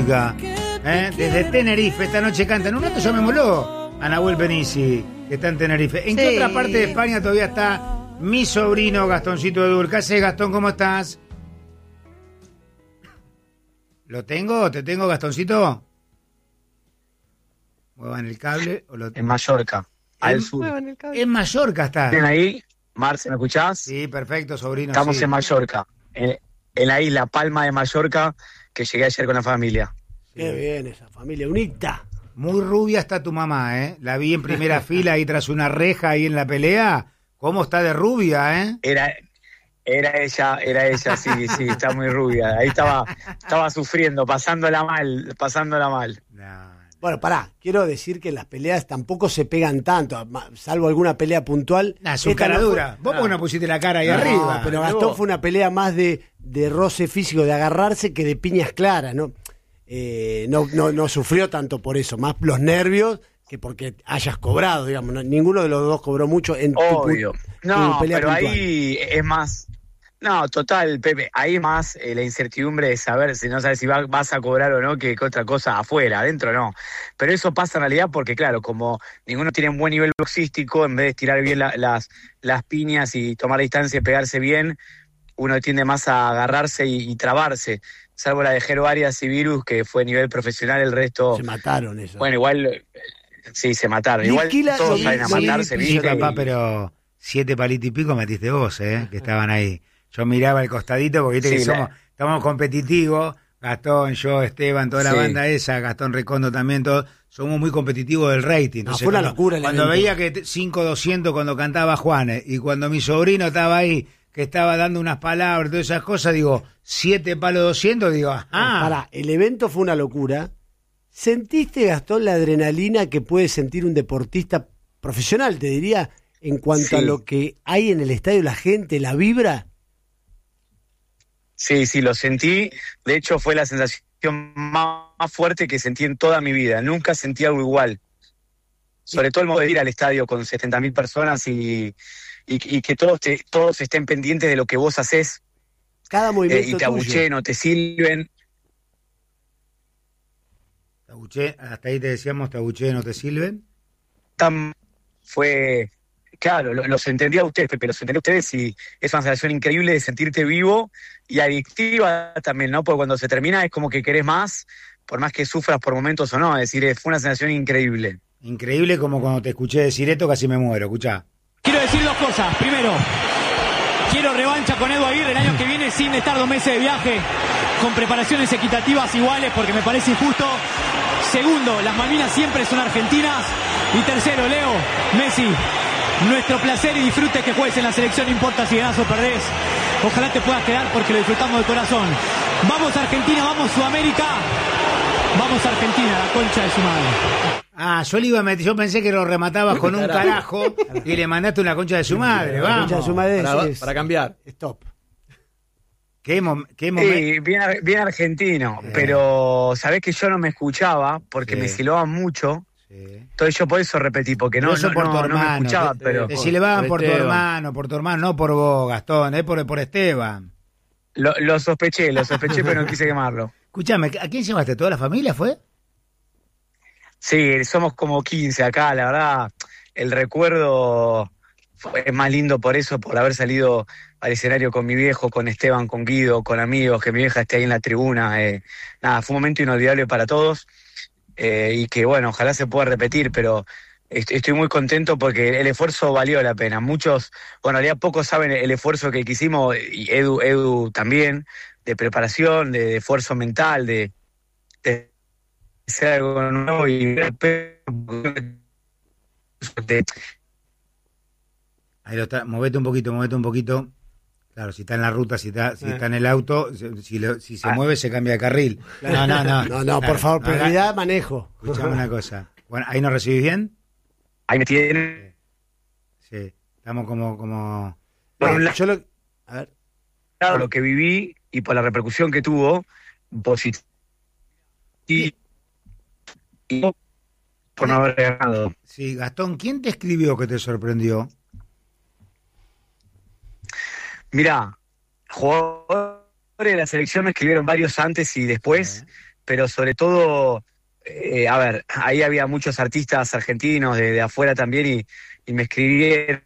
República. Desde Tenerife, esta noche canta. En un rato ya me moló a Nahuel Benici, que está en Tenerife. ¿En qué otra parte de España todavía está mi sobrino Gastoncito de Dul? ¿Qué haces, Gastón? ¿Cómo estás? ¿Lo tengo? ¿Te tengo, Gastoncito? ¿Muevan el cable? En Mallorca, al sur. En Mallorca está. ¿Están ahí? Marce, ¿me escuchás? Sí, perfecto, sobrino. Estamos sí. en Mallorca, en la isla Palma de Mallorca, que llegué ayer con la familia. Qué bien esa familia, unita. Muy rubia está tu mamá, ¿eh? La vi en primera fila ahí tras una reja ahí en la pelea. ¿Cómo está de rubia, eh? Era ella, sí, está muy rubia. Ahí estaba sufriendo, pasándola mal. No. Bueno, pará, quiero decir que las peleas tampoco se pegan tanto, salvo alguna pelea puntual. Su cara dura. Vos porque no pusiste la cara ahí arriba. Pero Gastón fue una pelea más de roce físico, de agarrarse, que de piñas claras, ¿no? No sufrió tanto por eso, más los nervios que porque hayas cobrado, digamos. ¿No? Ninguno de los dos cobró mucho en Obvio. tu No, pelea pero puntual. ahí es más. No, total, Pepe. Ahí más la incertidumbre de saber si no sabes si vas a cobrar o no que otra cosa afuera, adentro no. Pero eso pasa en realidad porque, claro, como ninguno tiene un buen nivel boxístico, en vez de estirar bien las piñas y tomar distancia y pegarse bien, uno tiende más a agarrarse y trabarse. Salvo la de Jero Arias y Virus, que fue a nivel profesional, el resto. Se mataron eso. Bueno, igual. Sí, se mataron. Igual todos salen a matarse, Sí, ¿viste? papá, pero 7 palitos y pico metiste vos, que estaban ahí. Yo miraba al costadito porque viste Sí, que estamos competitivos. Gastón, yo, Esteban, toda la banda esa, Gastón Recondo también, todos, somos muy competitivos del rating. Entonces, fue una locura el cuando evento. veía que 5-200 cuando cantaba Juanes y cuando mi sobrino estaba ahí, que estaba dando unas palabras, todas esas cosas, digo, 7 palos 200, digo, Pará, el evento fue una locura. ¿Sentiste, Gastón, la adrenalina que puede sentir un deportista profesional, te diría, en cuanto a lo que hay en el estadio, la gente, la vibra? Sí, lo sentí. De hecho, fue la sensación más fuerte que sentí en toda mi vida. Nunca sentí algo igual. Sobre todo el modo de ir al estadio con 70.000 personas y que todos estén pendientes de lo que vos hacés. Cada movimiento y te tuyo. abucheen o te silben. Hasta ahí te decíamos, te abucheen, no te silben. Fue... Claro, los entendía a ustedes, Pepe, los entendí a ustedes y es una sensación increíble de sentirte vivo y adictiva también, ¿no? Porque cuando se termina es como que querés más, por más que sufras por momentos o no, es decir, fue una sensación increíble. Increíble como cuando te escuché decir esto, casi me muero, escuchá. Quiero decir dos cosas. Primero, quiero revancha con Edu Aguirre el año que viene sin estar 2 meses de viaje, con preparaciones equitativas iguales porque me parece injusto. Segundo, las Malvinas siempre son argentinas. Y tercero, Leo, Messi, nuestro placer y disfrute que juegues en la selección, no importa si ganás o perdés. Ojalá te puedas quedar porque lo disfrutamos de corazón. Vamos Argentina, vamos Sudamérica. Vamos Argentina, la concha de su madre. Yo le iba a meter, yo pensé que lo rematabas con un carajo y le mandaste una concha de su madre, La vamos. concha de su madre Para cambiar. Stop. ¿Qué momento? Sí, bien argentino, pero sabés que yo no me escuchaba porque me silbaban mucho. Entonces yo por eso repetí, porque no me escuchaba, pero... Te silbaban por tu hermano, no por vos, Gastón, por Esteban. Lo sospeché, pero no quise quemarlo. Escuchame, ¿a quién llevaste? ¿Toda la familia fue? Sí, somos como 15 acá, la verdad, el recuerdo es más lindo por eso, por haber salido al escenario con mi viejo, con Esteban, con Guido, con amigos, que mi vieja esté ahí en la tribuna. Nada, fue un momento inolvidable para todos. Y que bueno, ojalá se pueda repetir, pero estoy muy contento porque el esfuerzo valió la pena. Muchos, bueno, en realidad pocos saben el esfuerzo que hicimos, y Edu también, de preparación, de esfuerzo mental, de hacer algo nuevo y Ahí lo está, movete un poquito. Claro, si está en la ruta, si está en el auto, si se mueve, se cambia de carril. No, por favor, prioridad, manejo. Escuchame una cosa. Bueno, ¿ahí nos recibís bien? Ahí me tienen. Sí, estamos como... Bueno, a ver. Por lo que viví y por la repercusión que tuvo, positiva. Y por no haber ganado. Sí, Gastón, ¿quién te escribió que te sorprendió? Mirá, jugadores de la selección me escribieron varios antes y después, pero sobre todo, a ver, ahí había muchos artistas argentinos de afuera también y me escribieron,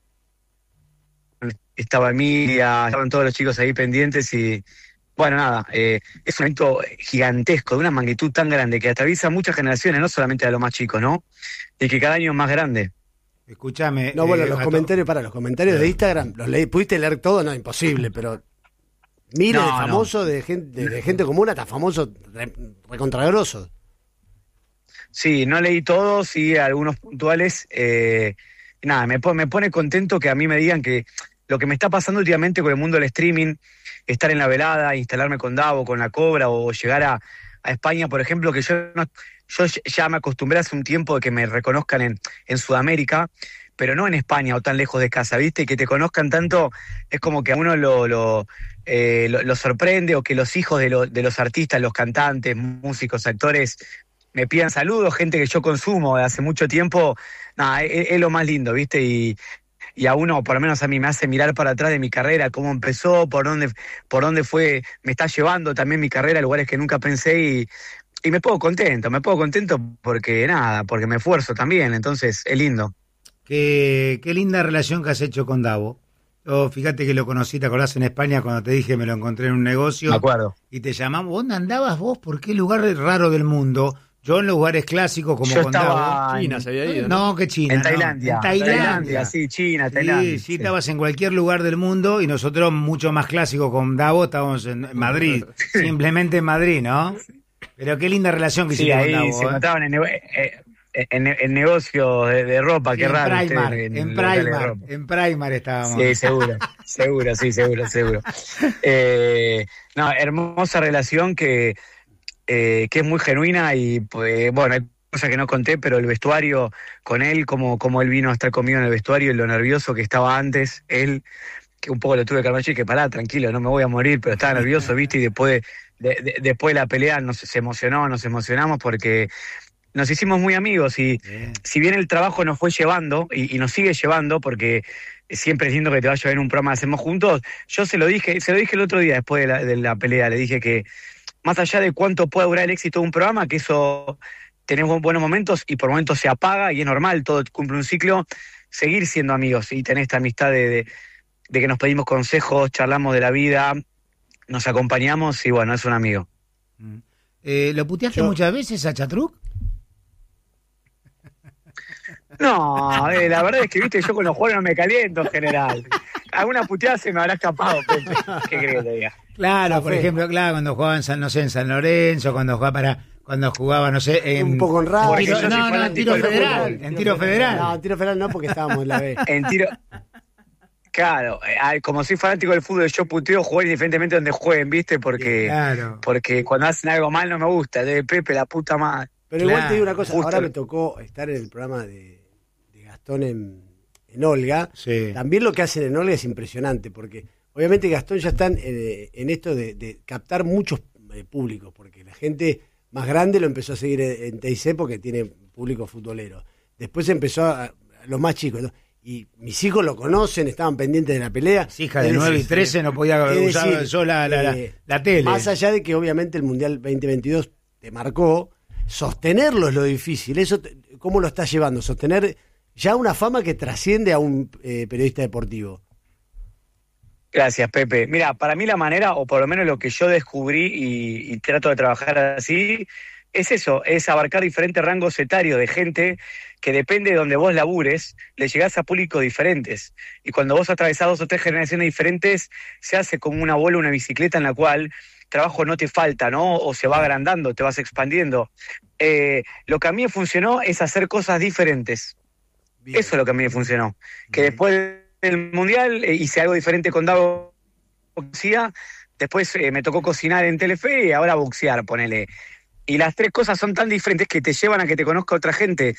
estaba Emilia, estaban todos los chicos ahí pendientes y bueno, nada, es un evento gigantesco, de una magnitud tan grande que atraviesa muchas generaciones, no solamente a los más chicos, ¿no? Y que cada año es más grande. Escúchame. No, bueno, los comentarios de Instagram, ¿los leí? ¿Pudiste leer todo? No, imposible, pero miles de famosos, de gente común hasta famosos recontragrosos. Sí, no leí todos, sí, algunos puntuales. Nada, me pone contento que a mí me digan que lo que me está pasando últimamente con el mundo del streaming, estar en la velada, instalarme con Davo, con La Cobra, o llegar a España, por ejemplo, que yo ya me acostumbré hace un tiempo de que me reconozcan en Sudamérica, pero no en España o tan lejos de casa, ¿viste? Y que te conozcan tanto, es como que a uno lo sorprende, o que los hijos de los artistas, los cantantes, músicos, actores, me pidan saludos, gente que yo consumo de hace mucho tiempo. Nada, es lo más lindo, ¿viste? Y a uno, por lo menos a mí, me hace mirar para atrás de mi carrera, cómo empezó, por dónde fue, me está llevando también mi carrera a lugares que nunca pensé, y me pongo contento porque nada, porque me esfuerzo también, entonces es lindo. Qué linda relación que has hecho con Davo. Yo, fíjate que lo conocí, ¿te acordás en España cuando te dije me lo encontré en un negocio? Me acuerdo. Y te llamamos, ¿dónde andabas vos? ¿Por qué lugar raro del mundo? Yo en lugares clásicos como yo con estaba Davo. China se había ido. No, que China. En Tailandia. En Tailandia. Sí, China, Tailandia. Sí, estabas en cualquier lugar del mundo y nosotros mucho más clásicos con Davo estábamos en Madrid. Simplemente en Madrid, ¿no? Pero qué linda relación que hiciste con Davo. Sí, se notaban en negocios de ropa, Sí, qué raro. En Primar estábamos. Sí, seguro. No, hermosa relación que es muy genuina y pues, bueno, hay cosas que no conté, pero el vestuario con él, como él vino a estar conmigo en el vestuario y lo nervioso que estaba antes, él, que un poco lo tuve que calmar, y que pará, tranquilo, no me voy a morir, pero estaba nervioso, ¿viste? Y después de la pelea se emocionamos porque nos hicimos muy amigos y si bien el trabajo nos fue llevando y nos sigue llevando, porque siempre es lindo que te vaya a ver un programa que hacemos juntos, yo se lo dije el otro día después de la pelea, le dije que más allá de cuánto pueda durar el éxito de un programa, que eso tenemos buenos momentos y por momentos se apaga y es normal, todo cumple un ciclo, seguir siendo amigos y tener esta amistad de que nos pedimos consejos, charlamos de la vida, nos acompañamos y bueno, es un amigo. ¿Lo puteaste muchas veces a Chatruc? No, la verdad es que, viste, yo con los jugadores no me caliento en general. Alguna puteada se me habrá escapado, Pepe. ¿Qué crees que te diga? Claro, por ejemplo, cuando jugaba en San Lorenzo, cuando jugaba, no sé, en... Un poco en radio. En tiro federal. En tiro federal. No, en tiro federal no, porque estábamos en la B. En tiro... Claro, como soy fanático del fútbol, yo puteo jugar indiferentemente donde jueguen, ¿viste? Porque cuando hacen algo mal no me gusta. De Pepe, la puta madre. Pero igual te digo una cosa, ahora me tocó estar en el programa de Gastón en Olga. Sí. También lo que hacen en Olga es impresionante, porque obviamente Gastón ya están en esto de captar muchos públicos, porque la gente más grande lo empezó a seguir en TIC porque tiene público futbolero. Después empezó a los más chicos, ¿no? Y mis hijos lo conocen, estaban pendientes de la pelea. Hija de 9 y 13 no podía usar sola la tele. Más allá de que obviamente el Mundial 2022 te marcó, sostenerlo es lo difícil. Eso, ¿cómo lo estás llevando? Sostener ya una fama que trasciende a un periodista deportivo. Gracias, Pepe. Mira, para mí la manera, o por lo menos lo que yo descubrí y trato de trabajar así, es eso, es abarcar diferentes rangos etarios de gente que depende de donde vos labures, le llegás a públicos diferentes. Y cuando vos atravesás 2 o 3 generaciones diferentes, se hace como una bola, una bicicleta en la cual trabajo no te falta, ¿no? O se va agrandando, te vas expandiendo. Lo que a mí me funcionó es hacer cosas diferentes. Bien. Eso es lo que a mí me funcionó. Bien. Que después del Mundial hice algo diferente con Davo boxía, después me tocó cocinar en Telefe y ahora boxear, ponele. Y las 3 cosas son tan diferentes que te llevan a que te conozca otra gente.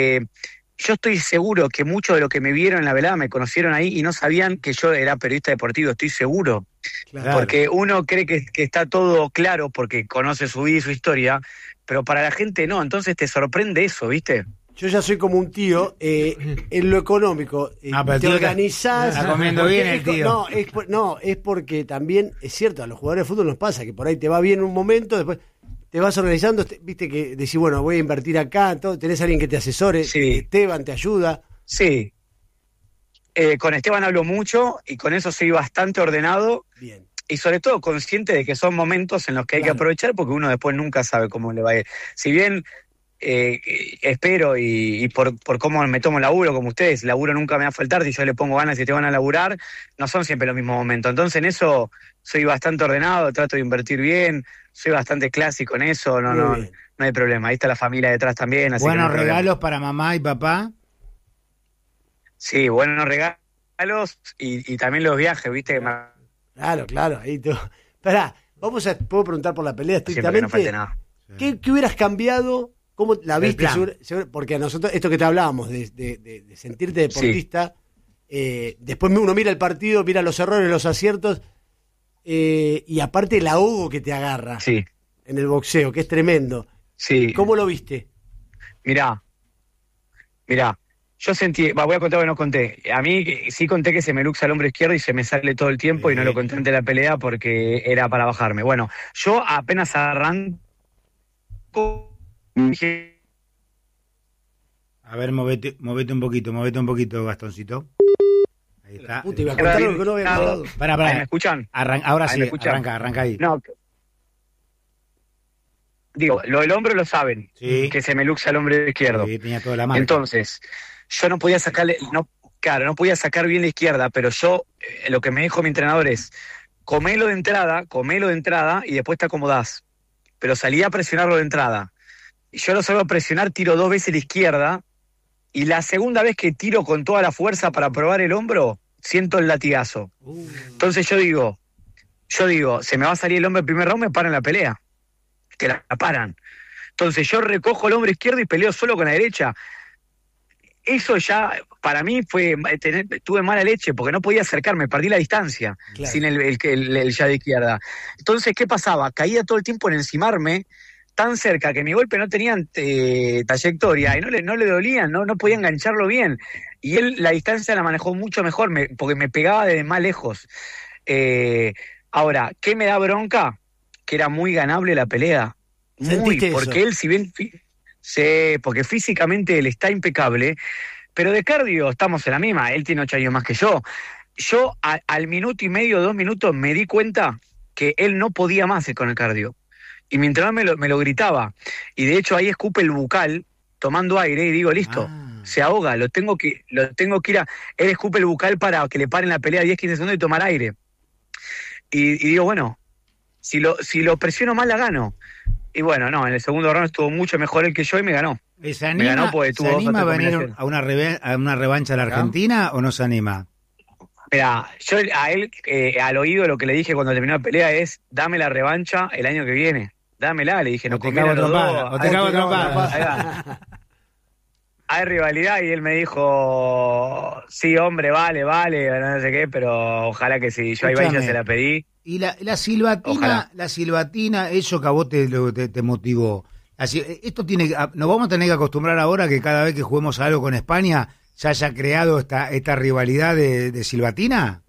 Yo estoy seguro que muchos de los que me vieron en la velada me conocieron ahí y no sabían que yo era periodista deportivo, estoy seguro. Claro. Porque uno cree que está todo claro porque conoce su vida y su historia, pero para la gente no, entonces te sorprende eso, ¿viste? Yo ya soy como un tío, en lo económico, te organizás... Está comiendo bien el tío. Es porque también, es cierto, a los jugadores de fútbol nos pasa que por ahí te va bien un momento, después te vas organizando, viste que decís, bueno, voy a invertir acá, todo, tenés a alguien que te asesore, Sí. Esteban te ayuda. Sí. Con Esteban hablo mucho y con eso soy bastante ordenado. Bien. Y sobre todo consciente de que son momentos en los que hay que aprovechar porque uno después nunca sabe cómo le va a ir. Si bien espero y por cómo me tomo laburo, como ustedes, laburo nunca me va a faltar, si yo le pongo ganas y te van a laburar, no son siempre los mismos momentos. Entonces en eso soy bastante ordenado, trato de invertir bien, soy bastante clásico en eso, no hay problema. Ahí está la familia detrás también. Así Buenos que no hay regalos problema. para mamá y papá. Sí, buenos regalos y también los viajes, viste que Claro, ahí tú. Esperá, puedo preguntar por la pelea siempre que no falte estrictamente. nada. ¿Qué hubieras cambiado? ¿Cómo la El viste? plan. Porque a nosotros, esto que te hablábamos, de sentirte deportista, después uno mira el partido, mira los errores, los aciertos, y aparte el ahogo que te agarra Sí, en el boxeo, que es tremendo. sí. ¿Cómo lo viste? Mirá, yo sentí, voy a contar que no conté. A mí sí conté que se me luxa el hombro izquierdo y se me sale todo el tiempo y no lo conté antes de la pelea porque era para bajarme. Bueno, yo apenas arranco, dije, A ver, movete un poquito, Gastoncito. Ahí está. Puta, iba a contar lo que no había contado. Pará. ¿me escuchan? Ahora Ahí sí, me escuchan. arranca ahí. No. Digo, lo del hombro lo saben, Sí. que se me luxa el hombro izquierdo. Sí, tenía toda la marca. Entonces, yo no podía sacarle, no podía sacar bien la izquierda, pero yo, lo que me dijo mi entrenador es, comelo de entrada y después te acomodás. Pero salí a presionarlo de entrada. Y yo lo salgo a presionar, tiro 2 veces la izquierda, y la segunda vez que tiro con toda la fuerza para probar el hombro, siento el latigazo. Entonces yo digo, se me va a salir el hombro el primer round, me paran la pelea. Te la paran. Entonces yo recojo el hombro izquierdo y peleo solo con la derecha. Eso ya, para mí, tuve mala leche, porque no podía acercarme, perdí la distancia, Claro. sin el ya de izquierda. Entonces, ¿qué pasaba? Caía todo el tiempo en encimarme, tan cerca que mi golpe no tenía trayectoria, y no le dolían, no podía engancharlo bien. Y él la distancia la manejó mucho mejor, porque me pegaba desde más lejos. Ahora, ¿qué me da bronca? Que era muy ganable la pelea. ¿Sentiste Porque eso? él, si bien... Sí, porque físicamente él está impecable, pero de cardio estamos en la misma. Él tiene 8 años más que yo. Yo al minuto y medio, 2 minutos, me di cuenta que él no podía más con el cardio. Y mi entrenador me lo gritaba. Y de hecho ahí escupe el bucal tomando aire y digo, listo, se ahoga, lo tengo que ir a... Él escupe el bucal para que le paren la pelea 10-15 segundos y tomar aire. Y digo, bueno, si lo presiono mal la gano. Y bueno, no, en el segundo round estuvo mucho mejor él que yo y me ganó. ¿Se Me ganó porque tuvo ¿se dos o anima a tres venir combinaciones. a una revancha a la Argentina o no se anima? Mira, yo a él, al oído, lo que le dije cuando terminó la pelea es, dame la revancha el año que viene. Dámela, le dije, O te cago a trompada. Ahí va. Hay rivalidad y él me dijo, sí, hombre, vale, no sé qué, pero ojalá que sí. Yo ahí ya se la pedí. Y la silbatina, Ojalá. eso que a vos te motivó. Esto nos vamos a tener que acostumbrar ahora que cada vez que juguemos algo con España se haya creado esta rivalidad de silbatina.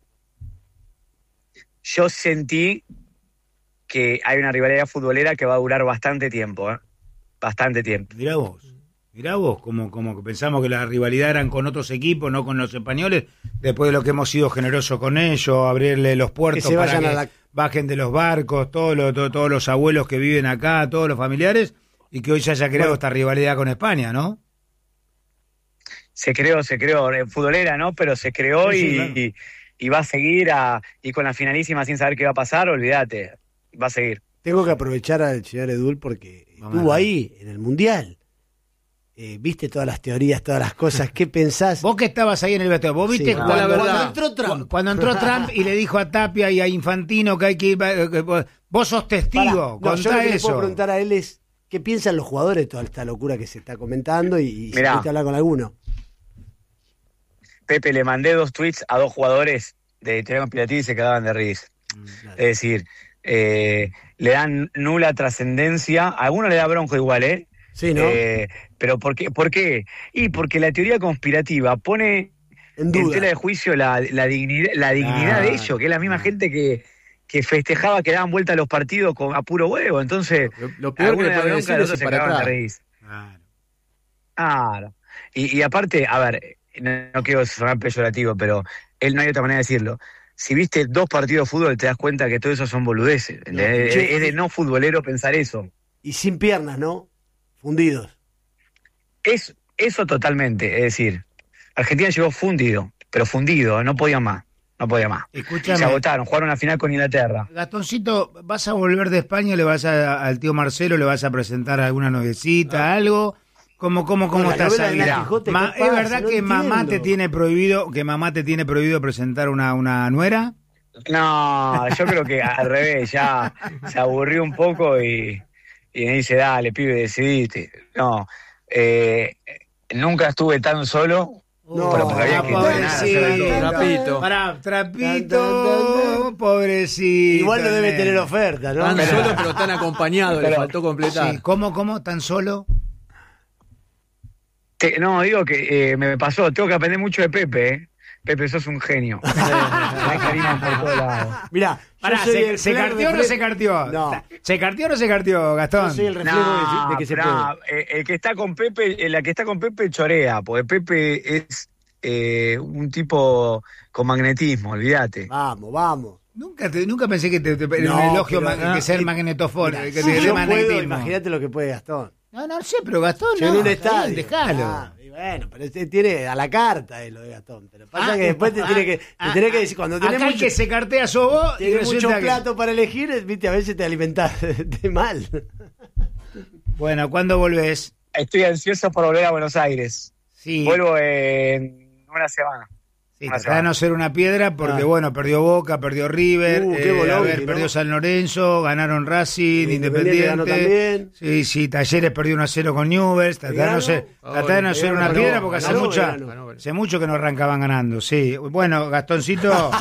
Yo sentí que hay una rivalidad futbolera que va a durar bastante tiempo, bastante tiempo. Mirá vos, como que pensamos que la rivalidad eran con otros equipos, no con los españoles, después de lo que hemos sido generosos con ellos, abrirle los puertos Que se para vayan que bajen de los barcos, todos los abuelos que viven acá, todos los familiares, y que hoy se haya creado esta rivalidad con España, ¿no? Se creó, futbolera, ¿no? Pero se creó Sí, claro. Y va a seguir, y con la finalísima sin saber qué va a pasar, olvídate, va a seguir. Tengo que aprovechar al señor Edul porque estuvo ahí en el Mundial. Viste todas las teorías, todas las cosas. ¿Qué pensás? Vos que estabas ahí en el vestuario, vos viste Sí, cuando entró Trump. Cuando entró Trump y le dijo a Tapia y a Infantino que hay que ir... Vos sos testigo, Pará, yo lo contá que le eso. puedo preguntar a él es qué piensan los jugadores de toda esta locura que se está comentando y si Mirá. pudiste hablar con alguno. Pepe, le mandé 2 tweets a 2 jugadores de teoría conspirativa y se quedaban de risa. Claro. Es decir, le dan nula trascendencia, a alguno le da bronco igual, Sí, ¿no? Pero ¿por qué? Y porque la teoría conspirativa pone en en duda. tela de juicio la dignidad de ellos, que es la misma gente que que festejaba que daban vuelta a los partidos a puro huevo. Entonces, Lo peor que le alguna puede bronca, decir los es otros se para cagaban de atrás. reír. Claro. Claro. Y aparte, a ver, no quiero sonar peyorativo, pero no hay otra manera de decirlo. Si viste 2 partidos de fútbol, te das cuenta que todo eso son boludeces. No, es che, de no futbolero pensar eso. Y sin piernas, ¿no? Fundidos. Eso totalmente. Es decir, Argentina llegó fundido, pero fundido, no podía más. No podía más. Escúchame. Se agotaron, jugaron una final con Inglaterra. Gastoncito, ¿vas a volver de España? ¿Le vas al tío Marcelo? ¿Le vas a presentar alguna noviecita, algo? ¿Cómo La estás novela de ahí? Don Quijote, ¿qué ¿Es pasa? verdad No que mamá te entiendo. tiene prohibido presentar una nuera? No, yo creo que al revés, ya se aburrió un poco y me dice, dale, pibe, decidiste. No, nunca estuve tan solo. No, pero porque había que entrenar, Trapito. Pará, trapito, pobrecito. Igual no debe tener oferta, ¿no? Tan solo, pero tan acompañado, le Pero- faltó completar. Sí, ¿cómo? ¿Tan solo? No, digo que me pasó, tengo que aprender mucho de Pepe, ¿eh? Pepe, sos un genio. Hay cariño por todos lados. Mirá, Pará, yo soy ¿se el carteó o no se carteó? No. ¿Se carteó o no se carteó, Gastón? Yo soy el reflejo de que se No, puede. el que está con Pepe, la que está con Pepe chorea, porque Pepe es un tipo con magnetismo, olvídate. Vamos. Nunca pensé que era No, un elogio pero- que ser magnetofón, Mirá, que si te dé yo puedo, magnetismo. imagínate lo que puede Gastón. No sé, pero Gastón Yo no. en un está bien, estadio. Dejalo. Ah, y bueno, pero tiene a la carta lo de Gastón. Pero pasa que después te tiene que decir, cuando tenés acá el mucho, que se cartea sos vos y tenés mucho resulta que... plato para elegir, viste, a veces te alimentás de mal. Bueno, ¿cuándo volvés? Estoy ansioso por volver a Buenos Aires. Sí. Vuelvo en una semana. Sí, Una tratar de no ser una piedra porque, Ah. bueno, perdió Boca, perdió River, Qué bolón, ¿no? perdió San Lorenzo, ganaron Racing, Independiente ganó Independiente. también. Sí, Talleres perdió 1-0 con Newell's. Tratar de no ser Ganó, una ganó, piedra porque ganó, hace ganó. hace mucho que no arrancaban ganando. Sí, bueno, Gastoncito,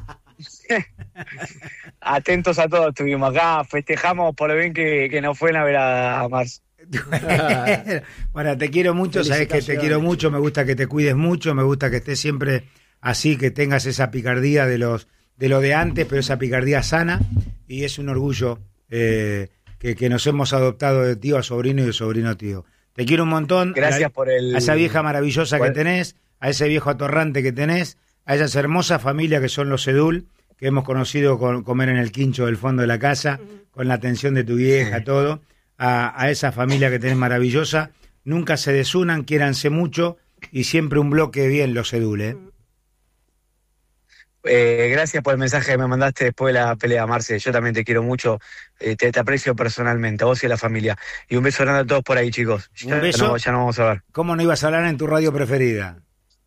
Atentos a todos, estuvimos acá, festejamos por lo bien que nos fue en la verada a Marzo. bueno, te quiero mucho, sabes que te Felicitaciones. quiero mucho, me gusta que te cuides mucho, me gusta que estés siempre así, que tengas esa picardía de lo de antes, pero esa picardía sana, y es un orgullo que nos hemos adoptado de tío a sobrino y de sobrino a tío. Te quiero un montón. Gracias por el... A esa vieja maravillosa Bueno. que tenés, a ese viejo atorrante que tenés, a esas hermosas familias que son los Sedul, que hemos conocido con comer en el quincho del fondo de la casa, con la atención de tu vieja, todo, a esa familia que tenés maravillosa. Nunca se desunan, quiéranse mucho y siempre un bloque bien los Sedul, ¿eh? Gracias por el mensaje que me mandaste después de la pelea, Marce. Yo también te quiero mucho, te aprecio personalmente, a vos y a la familia. Y un beso grande a todos por ahí, chicos. Un beso. Ya no vamos a ver. ¿Cómo no ibas a hablar en tu radio preferida?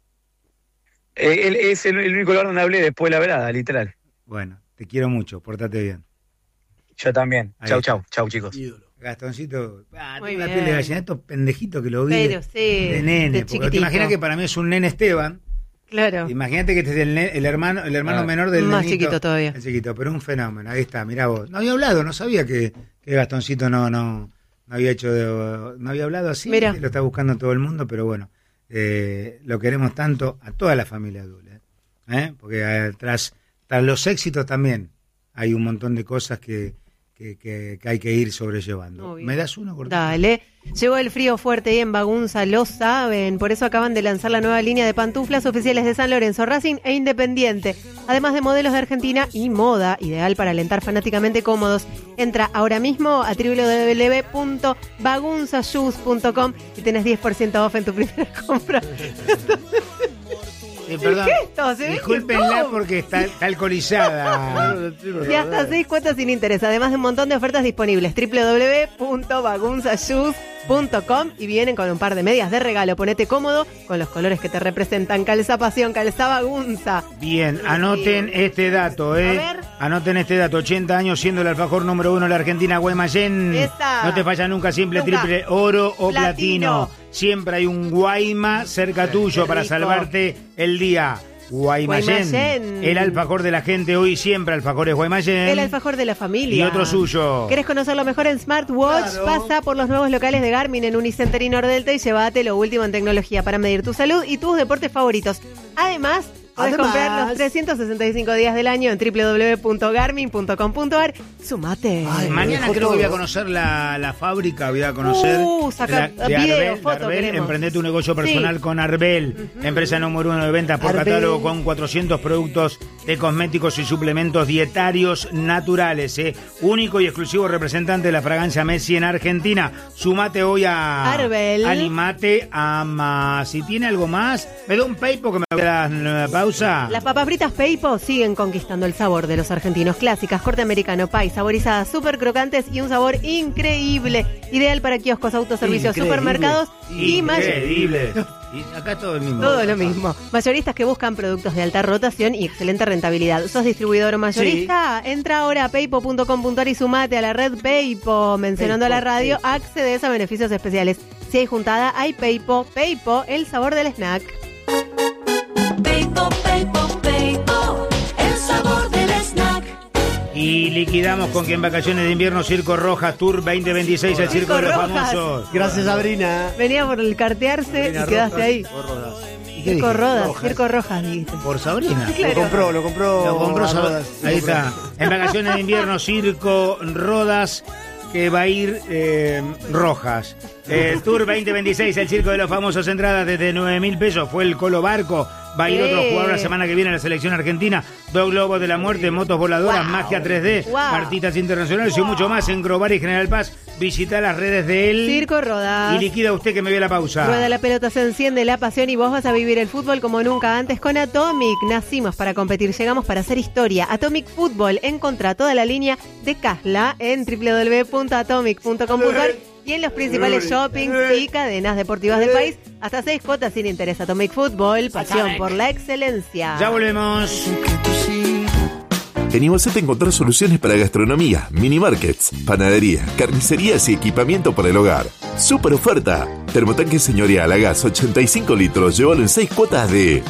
Él es el único lugar donde hablé después de la velada, literal. Bueno, te quiero mucho, portate bien. Yo también. Ahí Chau, está. chau, chicos. Ídolo. Gastoncito, Muy tengo la bien. piel de gallina, estos pendejitos que lo vi Pero sí, de nene. de Porque te chiquitito. imaginas que para mí es un nene Esteban. Claro. Imagínate que este es el hermano Ah. menor del Más nenito. chiquito todavía. El chiquito, pero un fenómeno. Ahí está, mirá vos. No había hablado, no sabía que Gastoncito no había no había hablado así. Mirá. Lo está buscando todo el mundo, pero bueno, lo queremos tanto a toda la familia Dul, porque tras los éxitos también hay un montón de cosas que hay que ir sobrellevando. Muy bien. ¿Me das uno, Gordito? Dale. Llegó el frío fuerte y en Bagunza lo saben. Por eso acaban de lanzar la nueva línea de pantuflas oficiales de San Lorenzo, Racing e Independiente. Además de modelos de Argentina y moda, ideal para alentar fanáticamente cómodos. Entra ahora mismo a www.bagunzashoes.com y tenés 10% off en tu primera compra. Perdón. gesto, se ve que Discúlpenla no. porque está alcoholizada. Y hasta 6 cuotas sin interés, además de un montón de ofertas disponibles. www.bagunzashoes.com y vienen con un par de medias de regalo. Ponete cómodo con los colores que te representan. Calza pasión, calza bagunza. Bien, anoten este dato, ¿eh? A ver. Anoten este dato, 80 años siendo el alfajor número 1 de la Argentina, Guaymallén. Esa. No te falla nunca, simple, Nunca. triple, oro o Platino. platino. Siempre hay un Guayma cerca tuyo para rico. salvarte el día. Guaymallén, Guaymallén. el alfajor de la gente hoy, siempre alfajores Guaymallén. El alfajor de la familia. Y otro suyo. ¿Querés conocerlo mejor en Smartwatch? Claro. Pasa por los nuevos locales de Garmin en Unicenter y Nordelta y llévate lo último en tecnología para medir tu salud y tus deportes favoritos. Además, Podés Además, comprar los 365 días del año en www.garmin.com.ar. Sumate. Ay, Mañana dejó creo que voy a todo. conocer la fábrica, voy a conocer saca de video, Arbel, foto Arbel, queremos. Emprende tu negocio personal con Arbel, empresa número 1 de ventas por Arbel. catálogo con 400 productos de cosméticos y suplementos dietarios naturales, único y exclusivo representante de la fragancia Messi en Argentina. Sumate hoy a Arbel. Animate a más. Si tiene algo más, me da un paypo que me voy a la pausa. Las papas fritas Peipo siguen conquistando el sabor de los argentinos. Clásicas, corte americano, pie, saborizadas, súper crocantes y un sabor increíble. Ideal para kioscos, autoservicios, Increíble. supermercados y Increíble. Y acá todo el mismo. todo lo mismo. Mayoristas que buscan productos de alta rotación y excelente rentabilidad. ¿Sos distribuidor o mayorista? Entra ahora a peipo.com.ar y sumate a la red Peipo. Mencionando Peipo, a la radio, accedes a beneficios especiales. Si hay juntada, hay Peipo. Peipo, el sabor del snack. Peipo, Peipo, Peipo, el sabor del snack. Y liquidamos con que en vacaciones de invierno Circo Rojas Tour 2026, el Circo de los Rojas. Famosos. Gracias, Sabrina. Venía por el cartearse y quedaste ahí. ¿Y qué Circo dije? Rodas, Rojas. Circo Rojas, dijiste. Por Sabrina. Claro. Lo compró. Lo compró a Sab- Rodas. Ahí está. En vacaciones de invierno Circo Rodas, que va a ir Rojas. El Tour 2026, el Circo de los Famosos, entradas desde 9.000 pesos. Fue el Colo Barco. Va a ir otro jugador la semana que viene a la selección argentina. 2 globos de la muerte, motos voladoras, magia 3D, Wow. artistas internacionales y mucho más en Grobar y General Paz. Visita las redes de él. Circo Rodas. Y liquida usted que me vio la pausa. Rueda la pelota, se enciende la pasión y vos vas a vivir el fútbol como nunca antes con Atomic. Nacimos para competir, llegamos para hacer historia. Atomic Fútbol, encontrá toda la línea de Casla en www.atomic.com.ar y en los principales shoppings y cadenas deportivas del país. Hasta 6 cuotas sin interés. Atomic Fútbol, pasión por la excelencia. Ya volvemos. En Igualcete encontrar soluciones para gastronomía, mini markets, panadería, carnicerías y equipamiento para el hogar. ¡Super oferta! Termotanque señorial a gas 85 litros, llévalo en 6 cuotas de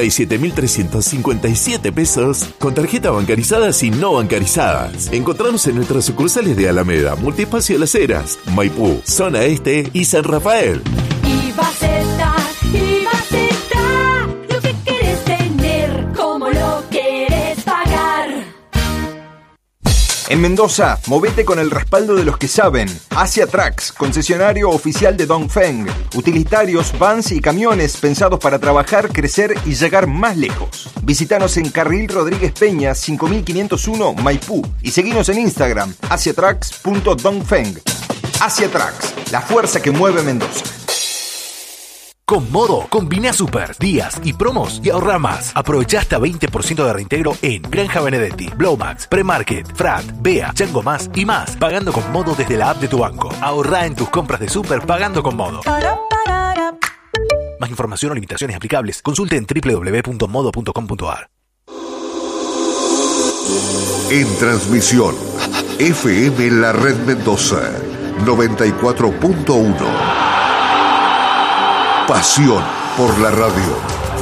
77.357 pesos con tarjeta bancarizadas y no bancarizadas. Encontrarnos en nuestras sucursales de Alameda, Multiespacio Las Heras, Maipú, Zona Este y San Rafael. Ibaceta, lo que querés tener, como lo querés pagar. En Mendoza, movete con el respaldo de los que saben. Asia Trucks, concesionario oficial de Dongfeng. Utilitarios, vans y camiones pensados para trabajar, crecer y llegar más lejos. Visítanos en Carril Rodríguez Peña, 5501, Maipú. Y seguinos en Instagram, asiatrucks.dongfeng. Asia Trucks, la fuerza que mueve Mendoza. Con Modo, combina super, días y promos y ahorra más. Aprovecha hasta 20% de reintegro en Granja Benedetti, Blowmax, Premarket, Frat, Bea, Chango Más y más. Pagando con Modo desde la app de tu banco. Ahorra en tus compras de super pagando con Modo. Más información o limitaciones aplicables, consulte en www.modo.com.ar. En transmisión, FM La Red Mendoza, 94.1. Pasión por la radio.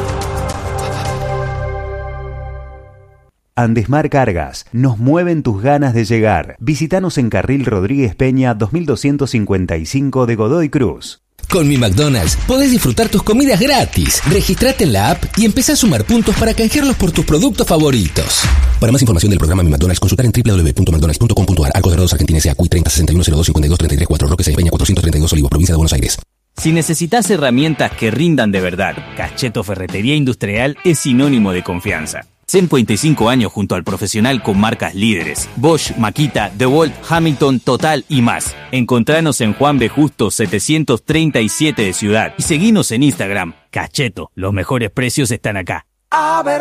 Andesmar Cargas, nos mueven tus ganas de llegar. Visítanos en Carril Rodríguez Peña 2255 de Godoy Cruz. Con Mi McDonald's podés disfrutar tus comidas gratis. Registrate en la app y empezá a sumar puntos para canjearlos por tus productos favoritos. Para más información del programa Mi McDonald's, consultar en www.mcdonalds.com.ar. Arcos Dorados Argentina S.A. CUI 30 61 02 52 33 4 Roque Sáenz Peña 432 Olivos, provincia de Buenos Aires. Si necesitas herramientas que rindan de verdad, Cacheto Ferretería Industrial es sinónimo de confianza. 125 años junto al profesional con marcas líderes. Bosch, Makita, DeWalt, Hamilton, Total y más. Encontranos en Juan B. Justo 737 de Ciudad y seguinos en Instagram. Cacheto, los mejores precios están acá.